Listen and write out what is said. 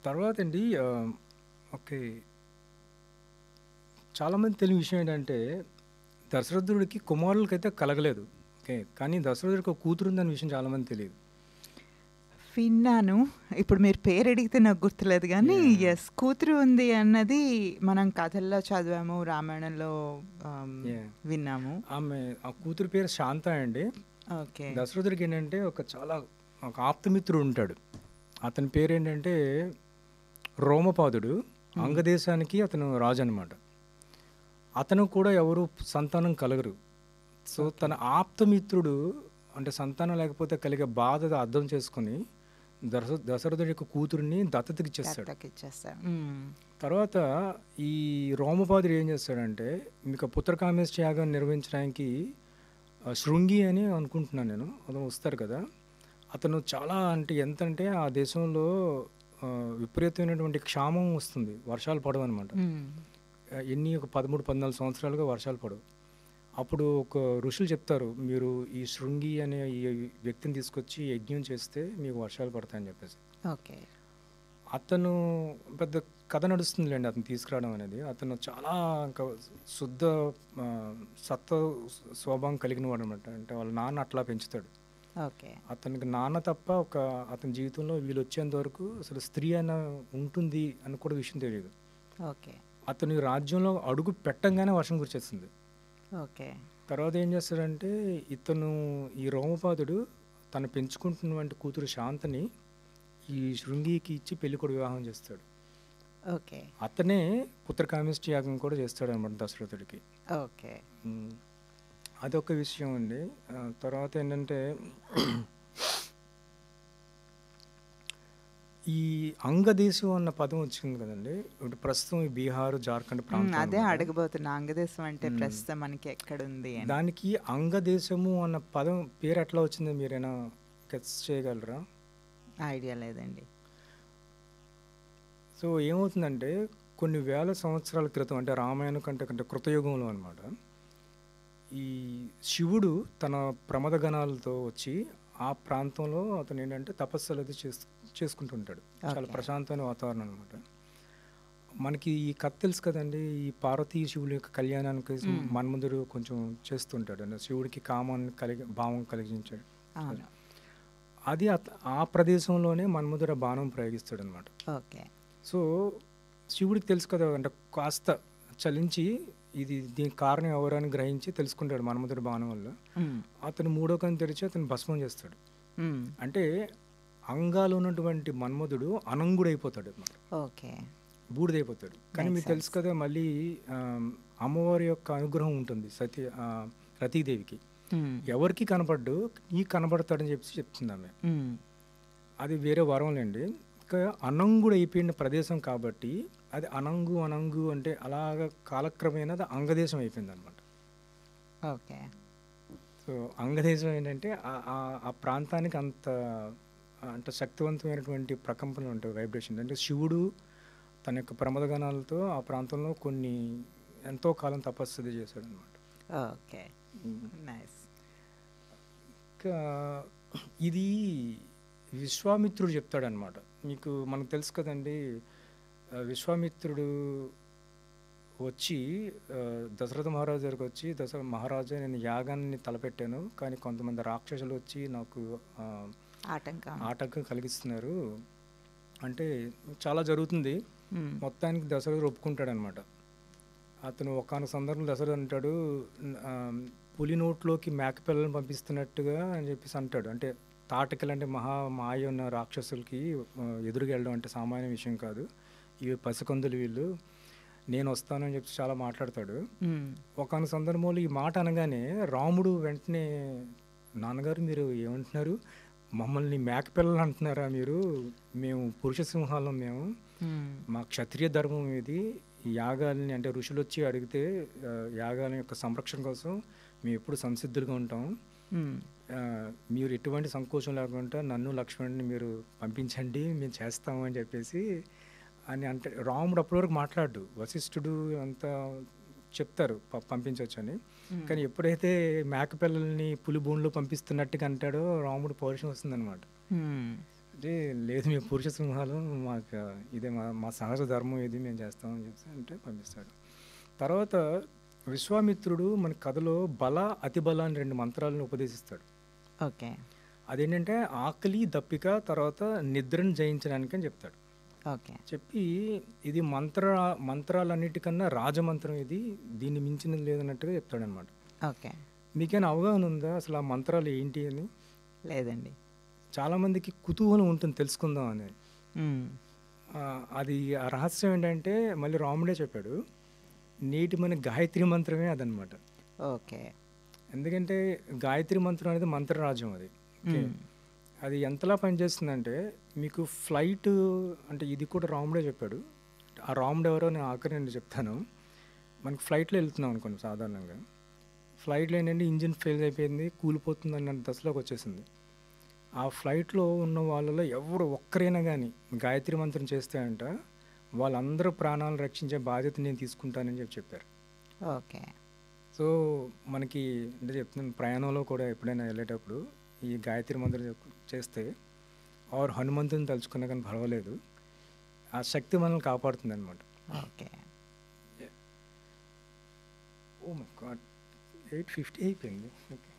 తర్వాత అండి ఓకే. చాలామంది తెలియని విషయం ఏంటంటే, దశరథుడికి కుమారులకైతే కలగలేదు. ఓకే. కానీ దశరథుడికి ఒక కూతురుందన్న విషయం చాలామందికి తెలీదు. విన్నాను. ఇప్పుడు మీరు పేరడిగితే నాకు గుర్తులేదు గానీ, యాహ్! కూతురు ఉంది అన్నది మనం కథల్లో చదివాము, రామాయణంలో యాహ్! విన్నాము. ఆ కూతురు పేరు శాంత అండి. ఓకే. దశరథుడికి ఏంటంటే ఒక ఆప్తమిత్రుడు ఉంటాడు. అతని పేరేంటంటే రోమపాదుడు. అంగదేశానికి అతను రాజు అనమాట. అతను కూడా ఎవరు సంతానం కలగరు. సో, తన ఆప్తమిత్రుడు అంటే సంతానం లేకపోతే కలిగే బాధ అర్థం చేసుకొని దశరథుడి యొక్క కూతురిని దత్తతకి ఇచ్చేస్తాడు. దత్తకిచ్చేస్తారు. తర్వాత ఈ రోమపాదుడు ఏం చేస్తాడంటే, మీకు పుత్రకామేష్టి యాగం నిర్వహించడానికి శృంగి అని అనుకుంటున్నాను నేను, అతను వస్తారు కదా. అతను చాలా అంటే ఎంతంటే ఆ దేశంలో విపరీతమైనటువంటి క్షామం వస్తుంది, వర్షాలు పడవు అనమాట. ఒక 13-14 సంవత్సరాలుగా వర్షాలు పడవు. అప్పుడు ఒక ఋషులు చెప్తారు, మీరు ఈ శృంగి అనే ఈ వ్యక్తిని తీసుకొచ్చి యజ్ఞం చేస్తే మీకు వర్షాలు పడతాయని చెప్పేసి. ఓకే. అతను పెద్ద కథ నడుస్తుందిలేండి అతను తీసుకురావడం అనేది. అతను చాలా ఇంకా శుద్ధ సత్వ స్వభావం కలిగిన వాడు అనమాట. అంటే వాళ్ళ నాన్న అట్లా పెంచుతాడు. ఓకే. అతనికి నాన్న తప్ప అతని జీవితంలో వీళ్ళు వచ్చేంత వరకు అసలు స్త్రీ అన్న ఉంటుంది అని కూడా విషయం తెలియదు. ఓకే. అతని రాజ్యంలో అడుగు పెట్టంగానే వర్షం కురిచేస్తుంది. ఓకే. తర్వాత ఏం చేస్తాడంటే, ఈ రోమపాదుడు తను పెంచుకుంటున్నటువంటి కూతురు శాంతని ఈ శృంగికి ఇచ్చి పెళ్లి కూడా వివాహం చేస్తాడు. ఓకే. అతనే పుత్రకామేష్టి యాగం కూడా చేస్తాడు అనమాట దశరథుడికి. ఓకే. అదొక విషయం అండి. తర్వాత ఏంటంటే, ఈ అంగదేశం అన్న పదం వచ్చింది కదండి. ఇప్పుడు ప్రస్తుతం ఈ బీహార్, జార్ఖండ్ ప్రాంతం అదే అన్నమాట. అడగబోతున్నా, అంగదేశం అంటే ప్రస్తుతం మనకి ఎక్కడుంది అని. దానికి అంగదేశము అన్న పదం పేరు ఎట్లా వచ్చిందో మీరైనా గెస్ చేయగలరా? ఐడియా లేదండి. సో ఏమవుతుందంటే, కొన్ని వేల సంవత్సరాల క్రితం అంటే రామాయణం కంటే కృతయుగంలో అనమాట, ఈ శివుడు తన ప్రమదగణాలతో వచ్చి ఆ ప్రాంతంలో అతను ఏంటంటే తపస్సు అనేది చేసుకుంటుంటాడు. చాలా ప్రశాంతమైన వాతావరణం అనమాట. మనకి ఈ కథ తెలుసు కదండి, ఈ పార్వతీ శివుల యొక్క కళ్యాణానికి మన్మధుడు కొంచెం చేస్తుంటాడు అంటే శివుడికి కామాన్ని భావం కలిగించాడు. అది ఆ ప్రదేశంలోనే మన్మధుడు బాణం ప్రయోగిస్తాడు అనమాట. ఓకే. సో శివుడికి తెలుసు కదా, అంటే కాస్త చలించి దీనికి కారణం ఎవరని గ్రహించి తెలుసుకుంటాడు మన్మధుడి బాణం వల్ల. అతను మూడో కన్ను తెరిచి అతను భస్మం చేస్తాడు. అంటే అంగాలో ఉన్నటువంటి మన్మధుడు అనంగుడైపోతాడు అనమాట. ఓకే. బూడిదైపోతాడు. కానీ మీకు తెలుసు కదా, మళ్ళీ అమ్మవారి యొక్క అనుగ్రహం ఉంటుంది రతీదేవికి. ఎవరికి కనపడ్డు, నీకు కనపడతాడని చెప్తుంది ఆమె. అది వేరే వరంలేండి. ఇంకా అనంగుడు అయిపోయిన ప్రదేశం కాబట్టి అది అనంగు అంటే అలాగ కాలక్రమేణా అది అంగదేశం అయిపోయింది అనమాట. ఓకే. సో అంగదేశం ఏంటంటే ఆ ప్రాంతానికి అంత శక్తివంతమైనటువంటి ప్రకంపనలు ఉంటాయి, వైబ్రేషన్. అంటే శివుడు తన యొక్క ప్రమదగణాలతో ఆ ప్రాంతంలో ఎంతో కాలం తపస్సు చేశాడు అనమాట. ఓకే. నైస్. ఇంకా ఇది విశ్వామిత్రుడు చెప్తాడనమాట. మనకు తెలుసు కదండి, విశ్వామిత్రుడు వచ్చి దశరథ మహారాజు దగ్గరకు వచ్చి, దశరథ మహారాజా నేను యాగాన్ని తలపెట్టాను, కానీ కొంతమంది రాక్షసులు వచ్చి నాకు ఆటంకం కలిగిస్తున్నారు అంటే చాలా జరుగుతుంది. మొత్తానికి దశరథుడు ఒప్పుకుంటాడనమాట. అతను ఒకానొక సందర్భంలో దశరథుడు అంటాడు, పులి నోట్లోకి మేక పిల్లలను పంపిస్తున్నట్టుగా అని చెప్పేసి అంటాడు. అంటే తాటకలు అంటే మాయ ఉన్న రాక్షసులకి ఎదురుగా వెళ్ళడం అంటే సామాన్య విషయం కాదు, ఇవి పసికందులు వీళ్ళు, నేను వస్తానని చెప్పి చాలా మాట్లాడతాడు. ఒకానొక సందర్భంలో ఈ మాట అనగానే రాముడు వెంటనే, నాన్నగారు మీరు ఏమంటున్నారు, మమ్మల్ని మేక పిల్లలు అంటున్నారా మీరు, మేము పురుష సింహాలం, మా క్షత్రియ ధర్మం ఇది, ఈ యాగాల్ని అంటే ఋషులు వచ్చి అడిగితే యాగాల యొక్క సంరక్షణ కోసం మేము ఎప్పుడు సంసిద్ధులుగా ఉంటాం, మీరు ఎటువంటి సంకోచం లేకుండా నన్ను లక్ష్మణుని మీరు పంపించండి, మేము చేస్తాము అని చెప్పేసి అని అంటే. రాముడు అప్పటి వరకు మాట్లాడు, వశిష్ఠుడు అంతా చెప్తారు పంపించవచ్చు అని. కానీ ఎప్పుడైతే మేక పిల్లల్ని పులి బోన్లో పంపిస్తున్నట్టుగా అంటాడో రాముడు పౌరుషం వస్తుందన్నమాట. అంటే లేదు మేము పురుష సింహాలు, మాకు ఇదే మా మా సహజ ధర్మం ఇది, మేము చేస్తామని చెప్పి అంటే పంపిస్తాడు. తర్వాత విశ్వామిత్రుడు మన కథలో బల అతి బల అని 2 మంత్రాలను ఉపదేశిస్తాడు. ఓకే. అదేంటంటే ఆకలి దప్పిక తర్వాత నిద్రను జయించడానికి అని చెప్తాడు. ఓకే. చెప్పి ఇది మంత్రాలన్నిటికన్నా రాజమంత్రం ఇది, దీన్ని మించినది లేదన్నట్టుగా చెప్తాడనమాట. ఓకే. మీకేమైనా అవగాహన ఉందా అసలు ఆ మంత్రాలు ఏంటి అని? లేదండి. చాలామందికి కుతూహలం ఉంటుంది తెలుసుకుందాం అని. మ్మ్. అది ఆ రహస్యం ఏంటంటే మళ్ళీ రాముడే చెప్పాడు, నేటి మన గాయత్రి మంత్రమే అదనమాట. ఓకే. ఎందుకంటే గాయత్రి మంత్రం అనేది మంత్రరాజ్యం అది. ఓకే. మ్మ్. అది ఎంతలా పనిచేస్తుందంటే మీకు ఫ్లైట్, అంటే ఇది కూడా రాముడే చెప్పాడు. ఆ రాముడు ఎవరో నేను ఆఖరి నేను చెప్తాను. మనకి ఫ్లైట్లో వెళ్తున్నాం అనుకోండి, సాధారణంగా ఫ్లైట్లో ఏంటంటే ఇంజిన్ ఫెయిల్ అయిపోయింది, కూలిపోతుంది అన్న దశలోకి వచ్చేసింది. ఆ ఫ్లైట్లో ఉన్న వాళ్ళలో ఎవరు ఒక్కరైనా కానీ గాయత్రి మంత్రం చేస్తే అంట వాళ్ళందరూ ప్రాణాలు రక్షించే బాధ్యత నేను తీసుకుంటానని చెప్పారు. ఓకే. సో మనకి అంటే చెప్తున్నాను, ప్రయాణంలో కూడా ఎప్పుడైనా వెళ్ళేటప్పుడు ఈ గాయత్రి మంత్రం చేస్తే ఆర్ హనుమంతుని తలుచుకున్నా కానీ పర్వాలేదు, ఆ శక్తి మనల్ని కాపాడుతుంది అనమాట. ఓకే. ఓ మై గాడ్, 8:50 అయిపోయింది. ఓకే.